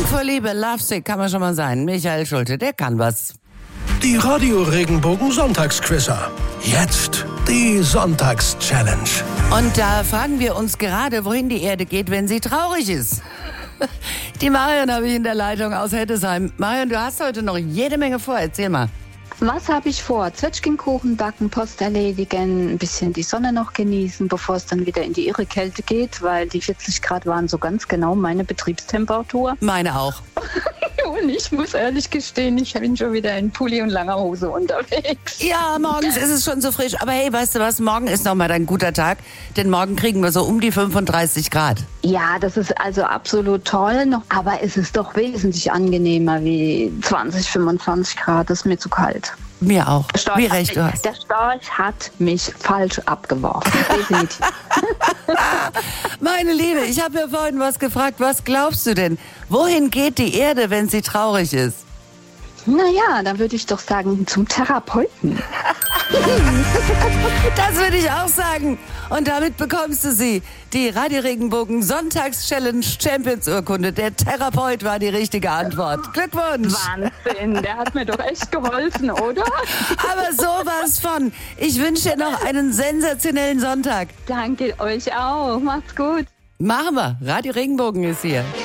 Krank vor Liebe, lovesick kann man schon mal sein. Michael Schulte, der kann was. Die Radio Regenbogen Sonntagsquizzer. Jetzt die Sonntagschallenge. Und da fragen wir uns gerade, wohin die Erde geht, wenn sie traurig ist. Die Marion habe ich in der Leitung aus Heddesheim. Marion, du hast heute noch jede Menge vor. Erzähl mal. Was habe ich vor? Zwetschgenkuchen backen, Post erledigen, ein bisschen die Sonne noch genießen, bevor es dann wieder in die irre Kälte geht, weil die 40 Grad waren so ganz genau meine Betriebstemperatur. Meine auch. Und ich muss ehrlich gestehen, ich bin schon wieder in Pulli und langer Hose unterwegs. Ja, morgens ist es schon so frisch. Aber hey, weißt du was? Morgen ist noch mal ein guter Tag. Denn morgen kriegen wir so um die 35 Grad. Ja, das ist also absolut toll noch. Aber es ist doch angenehmer wie 20, 25 Grad. Das ist mir zu kalt. Mir auch. Wie recht du hast. Der Storch hat mich falsch abgeworfen. Definitiv. Meine Liebe, ich habe ja vorhin was gefragt. Was glaubst du denn? Wohin geht die Erde, wenn sie traurig ist? Naja, dann würde ich doch sagen, zum Therapeuten. Das würde ich auch sagen. Und damit bekommst du sie. Die Radio Regenbogen Sonntagschallenge Champions Urkunde. Der Therapeut war die richtige Antwort. Glückwunsch. Wahnsinn, der hat mir doch echt geholfen, oder? Aber sowas von. Ich wünsche dir noch einen sensationellen Sonntag. Danke euch auch. Macht's gut. Machen wir. Radio Regenbogen ist hier.